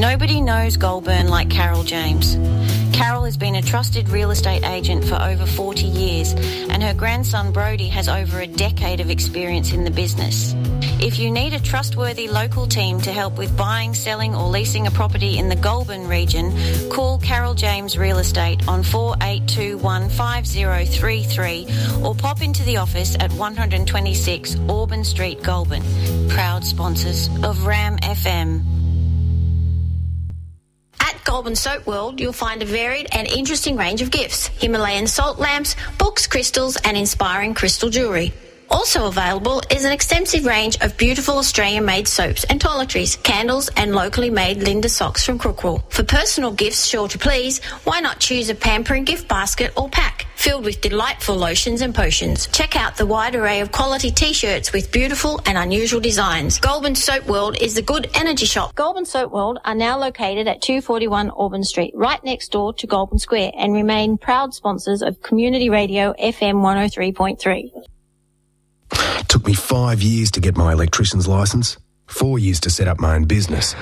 Nobody knows Goulburn like Carol James. Carol has been a trusted real estate agent for over 40 years, and her grandson Brody has over a decade of experience in the business. If you need a trustworthy local team to help with buying, selling or leasing a property in the Goulburn region, call Carol James Real Estate on 48215033 or pop into the office at 126 Auburn Street, Goulburn. Proud sponsors of RAM FM. At Goulburn Soap World, you'll find a varied and interesting range of gifts: Himalayan salt lamps, books, crystals and inspiring crystal jewellery. Also available is an extensive range of beautiful Australian-made soaps and toiletries, candles and locally made Linda socks from Crookwell. For personal gifts sure to please, why not choose a pampering gift basket or pack filled with delightful lotions and potions. Check out the wide array of quality T-shirts with beautiful and unusual designs. Goulburn Soap World is the good energy shop. Goulburn Soap World are now located at 241 Auburn Street, right next door to Goulburn Square, and remain proud sponsors of Community Radio FM 103.3. Took me 5 years to get my electrician's licence, 4 years to set up my own business,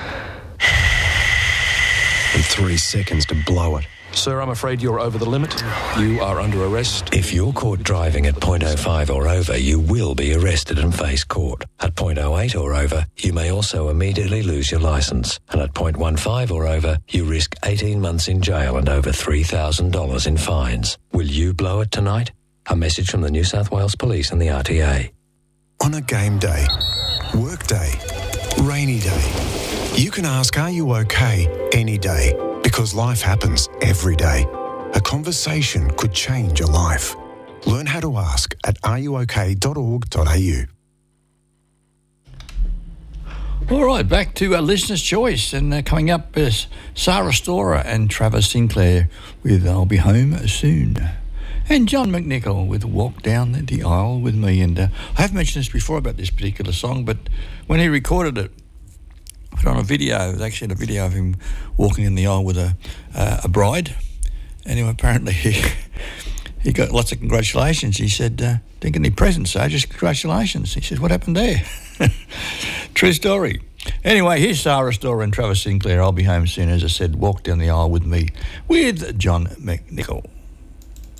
and 3 seconds to blow it. Sir, I'm afraid you're over the limit. You are under arrest. If you're caught driving at .05 or over, you will be arrested and face court. At .08 or over, you may also immediately lose your licence. And at .15 or over, you risk 18 months in jail and over $3,000 in fines. Will you blow it tonight? A message from the New South Wales Police and the RTA. On a game day, work day, rainy day, you can ask, are you okay, any day? Because life happens every day. A conversation could change your life. Learn how to ask at areyouok.org.au. All right, back to Listener's Choice, and coming up is Sarah Storer and Travis Sinclair with I'll Be Home Soon. And John McNichol with Walk Down the Aisle With Me. And I have mentioned this before about this particular song, but when he recorded it, put on a video, it was actually a video of him walking in the aisle with a bride. Anyway, apparently he got lots of congratulations. He said, didn't get any presents, so just congratulations. He said, what happened there? True story. Anyway, here's Sarah Storer and Travis Sinclair. I'll Be Home Soon, as I said, Walk Down the Aisle With Me with John McNichol.